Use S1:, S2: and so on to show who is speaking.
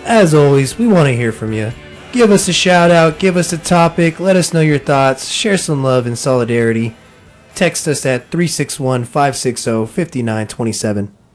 S1: As always, we want to hear from you. Give us a shout out, give us a topic, let us know your thoughts, share some love and solidarity. Text us at 361-560-5927.